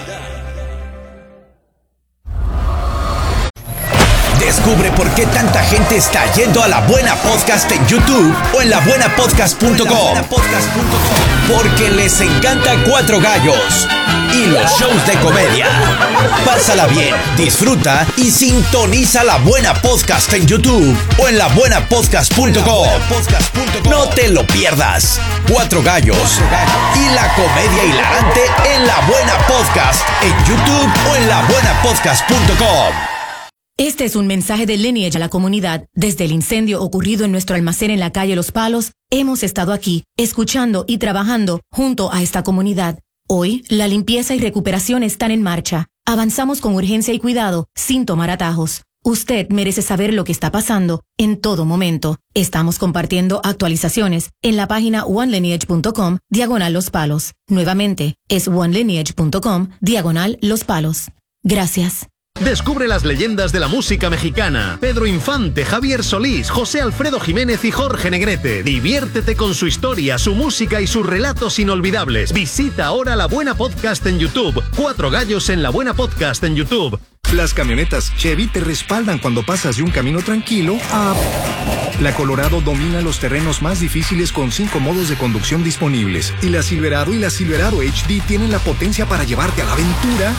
Descubre por qué tanta gente está yendo a La Buena Podcast en YouTube o en la buena podcast punto com. Porque les encanta Cuatro Gallos y los shows de comedia. Pásala bien, disfruta y sintoniza La Buena Podcast en YouTube o en la buena podcast punto com. No te lo pierdas. Cuatro Gallos y la comedia hilarante en La Buena Podcast en YouTube o en la buena podcast punto com. Este es un mensaje de Lineage a la comunidad. Desde el incendio ocurrido en nuestro almacén en la calle Los Palos, hemos estado aquí, escuchando y trabajando junto a esta comunidad. Hoy, la limpieza y recuperación están en marcha. Avanzamos con urgencia y cuidado, sin tomar atajos. Usted merece saber lo que está pasando en todo momento. Estamos compartiendo actualizaciones en la página one lineage punto com, diagonal Los Palos. Nuevamente, es one lineage punto com, diagonal Los Palos. Gracias. Descubre las leyendas de la música mexicana. Pedro Infante, Javier Solís, José Alfredo Jiménez y Jorge Negrete. Diviértete con su historia, su música y sus relatos inolvidables. Visita ahora La Buena Podcast en YouTube. Cuatro Gallos en La Buena Podcast en YouTube. Las camionetas Chevy te respaldan cuando pasas de un camino tranquilo a... La Colorado domina los terrenos más difíciles con cinco modos de conducción disponibles. Y la Silverado y la Silverado H D tienen la potencia para llevarte a la aventura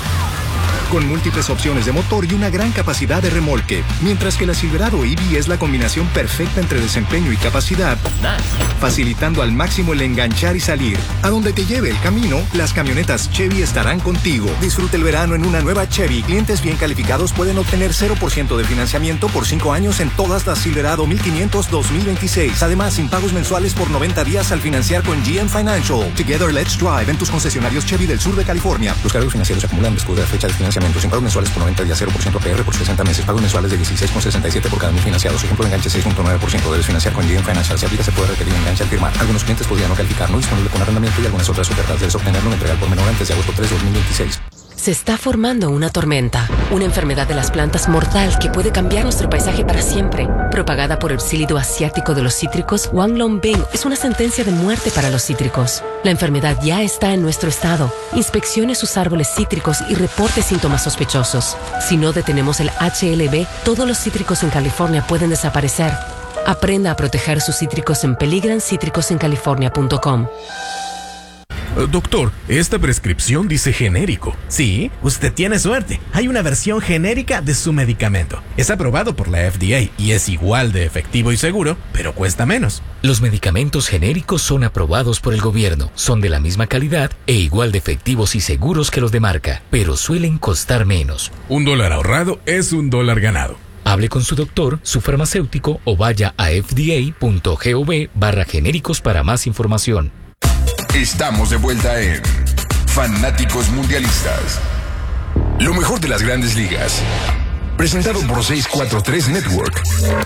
con múltiples opciones de motor y una gran capacidad de remolque, mientras que la Silverado E V es la combinación perfecta entre desempeño y capacidad, facilitando al máximo el enganchar y salir. A donde te lleve el camino, las camionetas Chevy estarán contigo. Disfruta el verano en una nueva Chevy. Clientes bien calificados pueden obtener cero por ciento de financiamiento por cinco años en todas las Silverado mil quinientos dos mil veintiséis. Además, sin pagos mensuales por noventa días al financiar con G M Financial. Together, let's drive en tus concesionarios Chevy del sur de California. Los cargos financieros se acumulan después de la fecha de financiamiento. Sin pagos mensuales por noventa días, cero por ciento A P R por sesenta meses. Pagos mensuales de dieciséis con sesenta y siete por cada mil financiados. Ejemplo de enganche seis punto nueve por ciento. Debes financiar con G M Financial. Si aplica, se puede requerir enganche al firmar. Algunos clientes podrían no calificar. No disponible con arrendamiento y algunas otras ofertas. Debes obtenerlo en entrega por menor antes de agosto tres de dos mil veintiséis. Se está formando una tormenta, una enfermedad de las plantas mortal que puede cambiar nuestro paisaje para siempre. Propagada por el psílido asiático de los cítricos, Wanglongbing es una sentencia de muerte para los cítricos. La enfermedad ya está en nuestro estado. Inspeccione sus árboles cítricos y reporte síntomas sospechosos. Si no detenemos el H L B, todos los cítricos en California pueden desaparecer. Aprenda a proteger sus cítricos en peligran cítricos en california punto com. Doctor, esta prescripción dice genérico. Sí, usted tiene suerte. Hay una versión genérica de su medicamento. Es aprobado por la F D A y es igual de efectivo y seguro, pero cuesta menos. Los medicamentos genéricos son aprobados por el gobierno, son de la misma calidad e igual de efectivos y seguros que los de marca, pero suelen costar menos. Un dólar ahorrado es un dólar ganado. Hable con su doctor, su farmacéutico o vaya a f d a punto gov barra genéricos para más información. Estamos de vuelta en Fanáticos Mundialistas. Lo mejor de las grandes ligas. Presentado por seiscientos cuarenta y tres Network.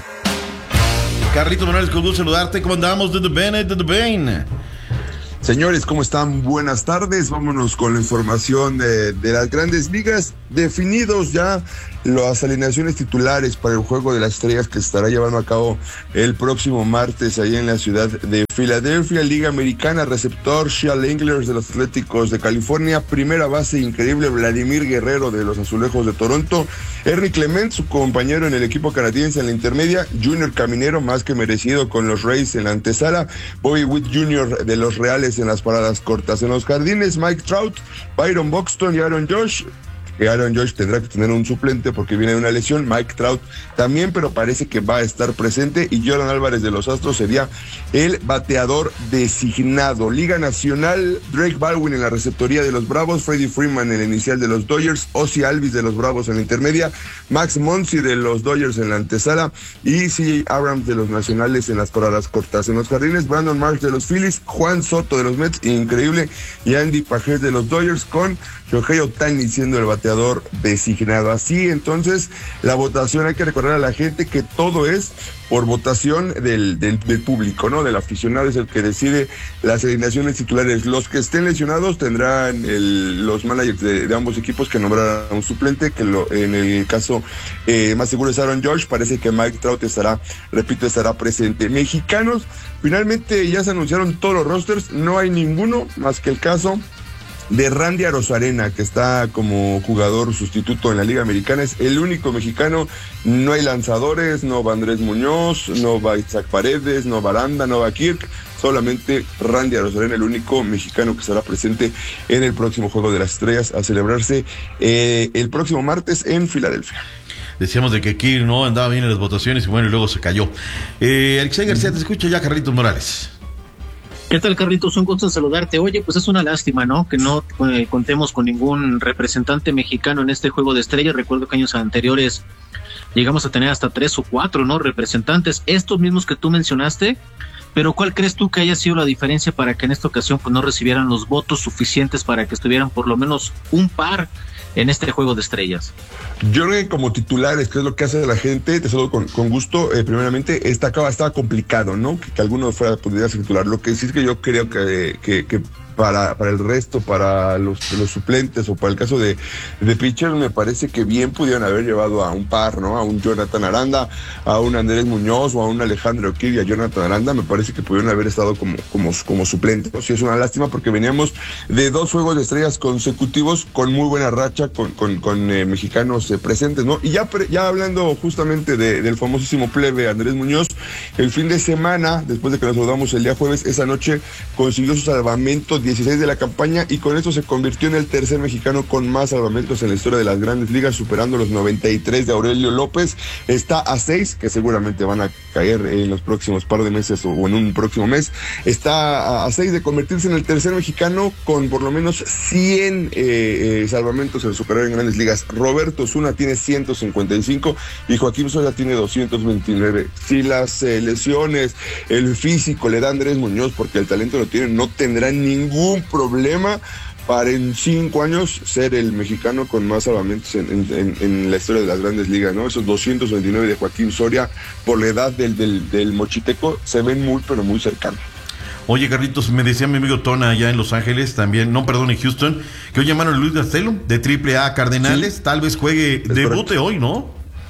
Carlitos Morales, con gusto saludarte. ¿Cómo andamos? De The Bennett, de The Bane. Señores, ¿cómo están? Buenas tardes. Vámonos con la información de, de las grandes ligas. Definidos ya las alineaciones titulares para el Juego de las Estrellas que se estará llevando a cabo el próximo martes allá en la ciudad de Filadelfia. Liga Americana, receptor Shea Langler de los Atléticos de California, primera base increíble Vladimir Guerrero de los Azulejos de Toronto, Henry Clement, su compañero en el equipo canadiense en la intermedia, Junior Caminero, más que merecido con los Rays en la antesala, Bobby Witt junior de los Reales en las paradas cortas. En los jardines, Mike Trout, Byron Buxton y Aaron Josh. Que Aaron Josh tendrá que tener un suplente porque viene de una lesión. Mike Trout también, pero parece que va a estar presente. Y Jordan Álvarez de los Astros sería el bateador designado. Liga Nacional, Drake Baldwin en la receptoría de los Bravos, Freddie Freeman en el inicial de los Dodgers, Ozzy Alvis de los Bravos en la intermedia, Max Muncy de los Dodgers en la antesala y C J Abrams de los Nacionales en las paradas cortas. En los jardines, Brandon Marsh de los Phillies, Juan Soto de los Mets, increíble, y Andy Paget de los Dodgers, con Shohei Ohtani siendo el bateador designado. Así entonces la votación, hay que recordar a la gente que todo es por votación del, del, del público, ¿no? Del aficionado es el que decide las alineaciones titulares. Los que estén lesionados tendrán el, los managers de, de ambos equipos que nombrarán a un suplente, que lo, en el caso eh, más seguro es Aaron Josh. Parece que Mike Trout estará, repito, estará presente. Mexicanos, finalmente ya se anunciaron todos los rosters, no hay ninguno más que el caso de Randy Arozarena, que está como jugador sustituto en la Liga Americana. Es el único mexicano. No hay lanzadores, no va Andrés Muñoz, no va Isaac Paredes, no va Aranda, no va Kirk. Solamente Randy Arozarena, el único mexicano que estará presente en el próximo Juego de las Estrellas a celebrarse eh, el próximo martes en Filadelfia. Decíamos de que Kirk no andaba bien en las votaciones y bueno, y luego se cayó. Eh, Alexei García, te escucha ya, Carlitos Morales. ¿Qué tal, Carlitos? Un gusto saludarte. Oye, pues es una lástima, ¿no? Que no eh, contemos con ningún representante mexicano en este Juego de Estrellas. Recuerdo que años anteriores llegamos a tener hasta tres o cuatro, ¿no? Representantes, estos mismos que tú mencionaste. Pero ¿cuál crees tú que haya sido la diferencia para que en esta ocasión pues no recibieran los votos suficientes para que estuvieran por lo menos un par en este Juego de Estrellas? Yo creo que como titulares, que es lo que hace la gente, te saludo con, con gusto, eh, primeramente, está, estaba complicado, ¿no? Que, que alguno fuera pudiera ser titular. Lo que sí es que yo creo que, que, que para, para el resto, para los, los suplentes o para el caso de, de pitchers, me parece que bien pudieron haber llevado a un par, ¿no? A un Jonathan Aranda, a un Andrés Muñoz o a un Alejandro Kirk y a Jonathan Aranda, me parece que pudieron haber estado como, como, como suplentes, ¿no? Sí, es una lástima porque veníamos de dos Juegos de Estrellas consecutivos con muy buena racha, con, con, con eh, mexicanos eh, presentes, ¿no? Y ya, pre, ya hablando justamente de, del famosísimo plebe Andrés Muñoz, el fin de semana, después de que nos saludamos el día jueves, esa noche consiguió su salvamento dieciséis de la campaña y con esto se convirtió en el tercer mexicano con más salvamentos en la historia de las grandes ligas, superando los noventa y tres de Aurelio López. Está a seis, que seguramente van a caer en los próximos par de meses o en un próximo mes. Está a seis de convertirse en el tercer mexicano con por lo menos cien eh, eh, salvamentos en su carrera en grandes ligas. Roberto Osuna tiene ciento cincuenta y cinco y Joaquín Soria tiene doscientos veintinueve. Si las eh, lesiones, el físico le da a Andrés Muñoz, porque el talento lo tiene, no tendrá ningún problema para en cinco años ser el mexicano con más salvamentos en, en, en la historia de las grandes ligas, ¿no? Esos doscientos veintinueve de Joaquín Soria, por la edad del, del, del mochiteco, se ven muy, pero muy cercanos. Oye, Carlitos, me decía mi amigo Tona allá en Los Ángeles, también, no, perdón, en Houston, que hoy llamaron a Luis Garcelo de triple A Cardenales, sí, tal vez juegue, debute hoy, ¿no?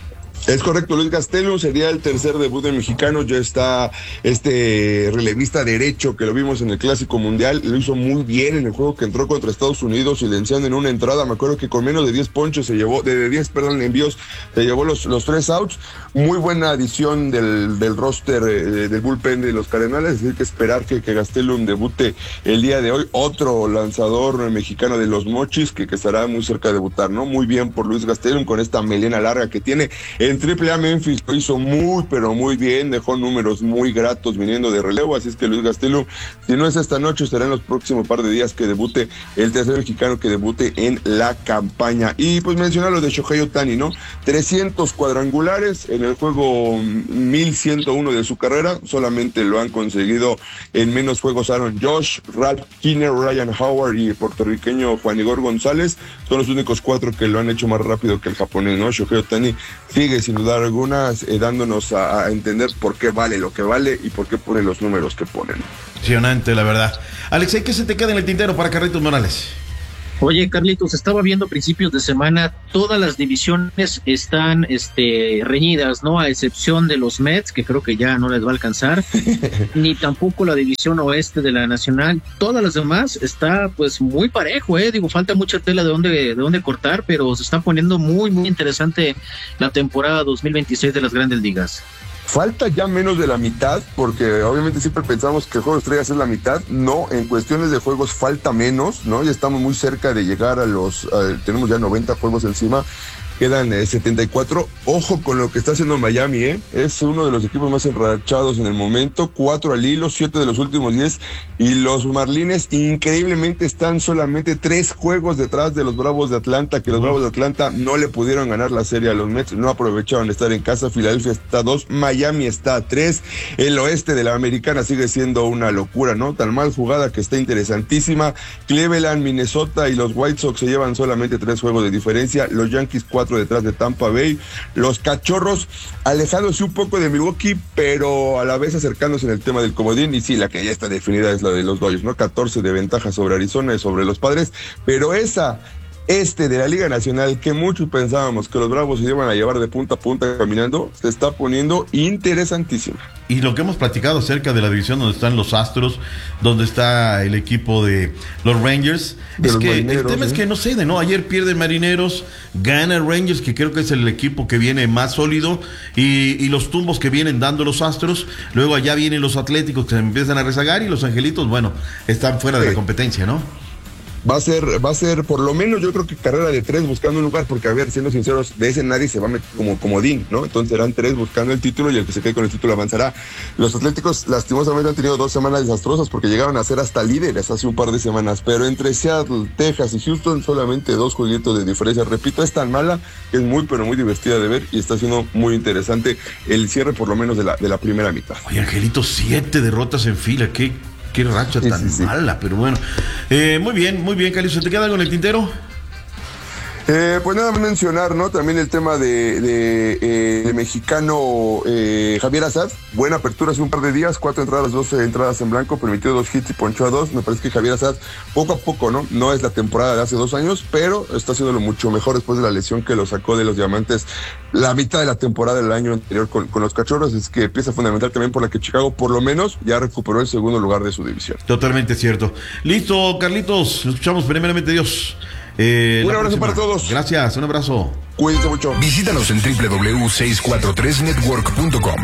Es correcto, Luis Gastelum sería el tercer debut de mexicano. Ya está este relevista derecho que lo vimos en el Clásico Mundial, lo hizo muy bien en el juego que entró contra Estados Unidos, silenciando en una entrada. Me acuerdo que con menos de diez ponches se llevó, de diez, perdón, envíos, se llevó los, los tres outs. Muy buena adición del, del roster eh, del bullpen de los Cardenales, es decir, que esperar que, que Gastelum debute el día de hoy. Otro lanzador mexicano de los Mochis que, que estará muy cerca de debutar, ¿no? Muy bien por Luis Gastelum con esta melena larga que tiene. En Triple A Memphis lo hizo muy, pero muy bien, dejó números muy gratos viniendo de relevo, así es que Luis Gastelum, si no es esta noche, será en los próximos par de días que debute, el tercer mexicano que debute en la campaña. Y pues mencionar lo de Shohei Ohtani, ¿no? trescientos cuadrangulares en el juego mil ciento uno de su carrera, solamente lo han conseguido en menos juegos Aaron Josh, Ralph Kiner, Ryan Howard y el puertorriqueño Juan Igor González, son los únicos cuatro que lo han hecho más rápido que el japonés, ¿no? Shohei Ohtani sigue sin duda alguna eh, dándonos a, a entender por qué vale lo que vale y por qué pone los números que ponen. Impresionante, la verdad. Alexei, ¿qué se te queda en el tintero para Carlitos Morales? Oye, Carlitos, estaba viendo a principios de semana, todas las divisiones están este, reñidas, ¿no? A excepción de los Mets, que creo que ya no les va a alcanzar, ni tampoco la división oeste de la Nacional. Todas las demás está pues muy parejo, ¿eh? Digo, falta mucha tela de dónde, de dónde cortar, pero se está poniendo muy, muy interesante la temporada dos mil veintiséis de las Grandes Ligas. Falta ya menos de la mitad, porque obviamente siempre pensamos que el juego de estrellas es la mitad. No, en cuestiones de juegos falta menos, ¿no? Ya estamos muy cerca de llegar a los, uh, tenemos ya noventa juegos encima. Quedan eh, setenta y cuatro. Ojo con lo que está haciendo Miami, ¿eh? Es uno de los equipos más enrachados en el momento. Cuatro al hilo, siete de los últimos diez. Y los Marlines, increíblemente, están solamente tres juegos detrás de los Bravos de Atlanta, que los Bravos de Atlanta no le pudieron ganar la serie a los Mets. No aprovecharon de estar en casa. Filadelfia está a dos, Miami está a tres. El oeste de la Americana sigue siendo una locura, ¿no? Tan mal jugada que está interesantísima. Cleveland, Minnesota y los White Sox se llevan solamente tres juegos de diferencia. Los Yankees, cuatro detrás de Tampa Bay, los Cachorros alejándose un poco de Milwaukee, pero a la vez acercándose en el tema del comodín, y sí, la que ya está definida es la de los Dodgers, ¿no? catorce de ventaja sobre Arizona y sobre los Padres, pero esa este de la Liga Nacional, que muchos pensábamos que los Bravos se iban a llevar de punta a punta caminando, se está poniendo interesantísimo. Y lo que hemos platicado acerca de la división donde están los Astros, donde está el equipo de los Rangers, de es los que el tema ¿eh? es que no cede, ¿no? Ayer pierde Marineros, gana Rangers, que creo que es el equipo que viene más sólido, y, y los tumbos que vienen dando los Astros, luego allá vienen los Atléticos que se empiezan a rezagar, y los Angelitos, bueno, están fuera sí. de la competencia, ¿no? Va a ser, va a ser por lo menos yo creo que carrera de tres buscando un lugar, porque a ver, siendo sinceros, de ese nadie se va a meter como comodín, ¿no? Entonces serán tres buscando el título y el que se quede con el título avanzará. Los Atléticos lastimosamente han tenido dos semanas desastrosas porque llegaron a ser hasta líderes hace un par de semanas, pero entre Seattle, Texas y Houston solamente dos jueguitos de diferencia. Repito, es tan mala que es muy pero muy divertida de ver y está siendo muy interesante el cierre por lo menos de la, de la primera mitad. Oye, Angelito, siete derrotas en fila, qué Qué racha sí, tan sí, sí. mala, pero bueno. Eh, muy bien, muy bien, Cali. ¿Se te queda algo en el tintero? Eh, pues nada más mencionar, ¿no? También el tema de, de, eh, de mexicano eh, Javier Assad. Buena apertura hace un par de días, cuatro entradas, doce entradas en blanco, permitió dos hits y ponchó a dos. Me parece que Javier Assad, poco a poco, ¿no? No es la temporada de hace dos años, pero está haciéndolo mucho mejor después de la lesión que lo sacó de los Diamantes la mitad de la temporada del año anterior con, con los Cachorros. Es que pieza fundamental también por la que Chicago, por lo menos, ya recuperó el segundo lugar de su división. Totalmente cierto. Listo, Carlitos. Nos escuchamos primeramente, Dios. Eh, un abrazo próxima. para todos. Gracias, un abrazo. Cuídense mucho. Visítanos en doble u doble u doble u punto seiscientos cuarenta y tres network punto com.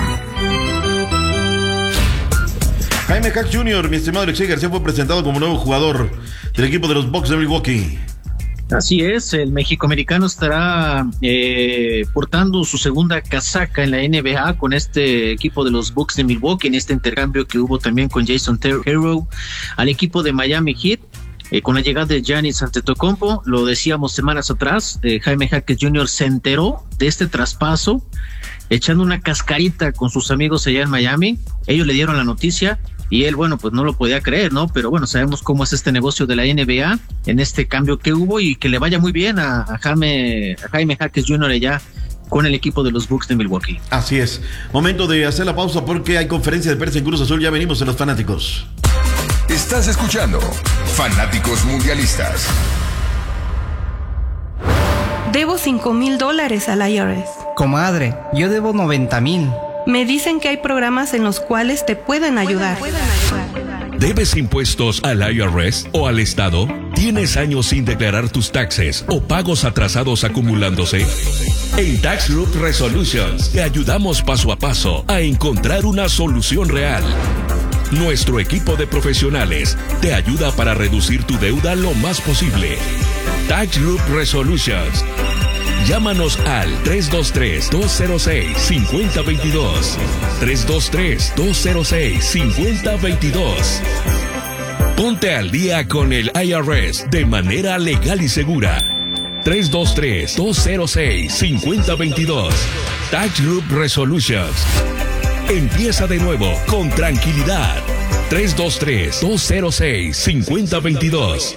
Jaime Hack junior, mi estimado Alexei García, fue presentado como nuevo jugador del equipo de los Bucks de Milwaukee. Así es, el mexicoamericano estará eh, portando su segunda casaca en la N B A con este equipo de los Bucks de Milwaukee, en este intercambio que hubo también con Jason Terrell al equipo de Miami Heat. Eh, con la llegada de Giannis Antetokounmpo, lo decíamos semanas atrás, eh, Jaime Jaques junior se enteró de este traspaso, echando una cascarita con sus amigos allá en Miami. Ellos le dieron la noticia y él, bueno, pues no lo podía creer, ¿no? Pero bueno, sabemos cómo es este negocio de la N B A en este cambio que hubo, y que le vaya muy bien a, a Jaime, a Jaime Jaques junior allá con el equipo de los Bucks de Milwaukee. Así es. Momento de hacer la pausa porque hay conferencia de prensa en Cruz Azul. Ya venimos en los fanáticos. Estás escuchando Fanáticos Mundialistas. Debo cinco mil dólares al I R S. Comadre, yo debo noventa mil. Me dicen que hay programas en los cuales te pueden ayudar. ¿Debes impuestos al I R S o al Estado? ¿Tienes años sin declarar tus taxes o pagos atrasados acumulándose? En Tax Group Resolutions te ayudamos paso a paso a encontrar una solución real. Nuestro equipo de profesionales te ayuda para reducir tu deuda lo más posible. Tax Group Resolutions. Llámanos al tres dos tres, dos cero seis, cinco cero dos dos. tres dos tres, dos cero seis, cinco cero dos dos. Ponte al día con el I R S de manera legal y segura. tres dos tres, dos cero seis, cinco cero dos dos. Tax Group Resolutions. Empieza de nuevo con tranquilidad. tres dos tres, dos cero seis, cinco cero dos dos.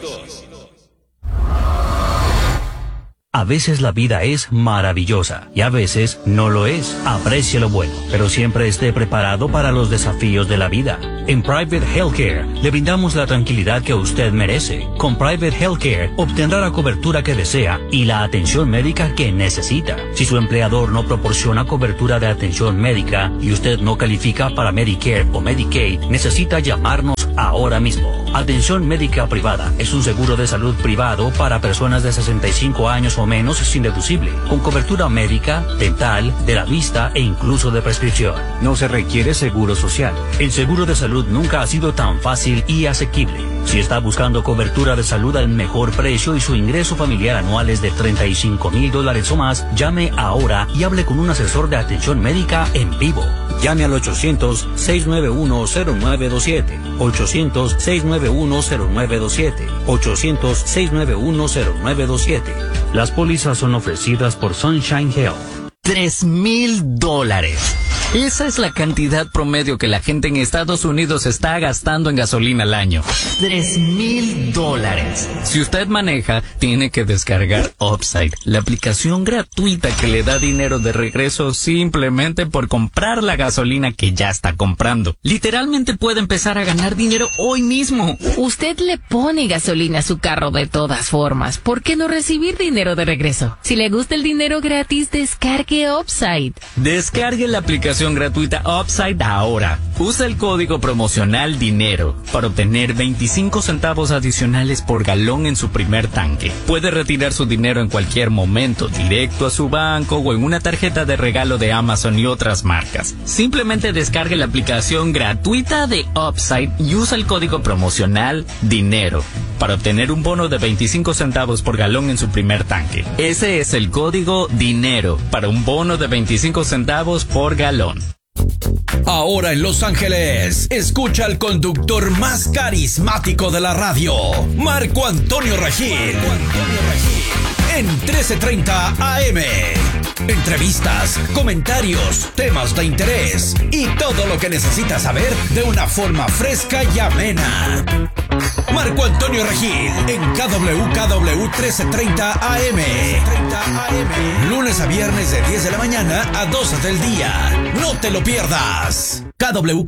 A veces la vida es maravillosa y a veces no lo es. Aprecie lo bueno, pero siempre esté preparado para los desafíos de la vida. En Private Healthcare le brindamos la tranquilidad que usted merece. Con Private Healthcare obtendrá la cobertura que desea y la atención médica que necesita. Si su empleador no proporciona cobertura de atención médica y usted no califica para Medicare o Medicaid, necesita llamarnos ahora mismo. Atención médica privada es un seguro de salud privado para personas de sesenta y cinco años o menos sin deducible, con cobertura médica, dental, de la vista e incluso de prescripción. No se requiere seguro social. El seguro de salud nunca ha sido tan fácil y asequible. Si está buscando cobertura de salud al mejor precio y su ingreso familiar anual es de treinta y cinco mil dólares o más, llame ahora y hable con un asesor de atención médica en vivo. Llame al ochocientos, seis nueve uno, cero nueve dos siete, ochocientos, seis nueve uno, cero nueve dos siete, ochocientos, seis nueve uno, cero nueve dos siete. Las pólizas son ofrecidas por Sunshine Health. Tres mil dólares. Esa es la cantidad promedio que la gente en Estados Unidos está gastando en gasolina al año. Tres mil dólares. Si usted maneja, tiene que descargar Upside, la aplicación gratuita que le da dinero de regreso simplemente por comprar la gasolina que ya está comprando. Literalmente puede empezar a ganar dinero hoy mismo. Usted le pone gasolina a su carro de todas formas. ¿Por qué no recibir dinero de regreso? Si le gusta el dinero gratis, descargue Upside. Descargue la aplicación gratuita Upside ahora. Usa el código promocional DINERO para obtener veinticinco centavos adicionales por galón en su primer tanque. Puede retirar su dinero en cualquier momento, directo a su banco o en una tarjeta de regalo de Amazon y otras marcas. Simplemente descargue la aplicación gratuita de Upside y usa el código promocional DINERO para obtener un bono de veinticinco centavos por galón en su primer tanque. Ese es el código DINERO para un bono de veinticinco centavos por galón. Ahora en Los Ángeles, escucha al conductor más carismático de la radio, Marco Antonio Regil, en trece treinta A M. Entrevistas, comentarios, temas de interés y todo lo que necesitas saber de una forma fresca y amena. Marco Antonio Regil en K W K W trece treinta A M. Lunes a viernes de diez de la mañana a doce del día. No te lo pierdas. K W